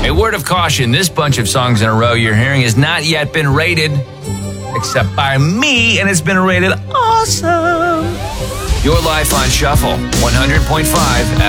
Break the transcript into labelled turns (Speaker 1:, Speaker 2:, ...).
Speaker 1: A word of caution, this bunch of songs in a row you're hearing has not yet been rated, except by me, and it's been rated awesome. Your life on Shuffle, 100.5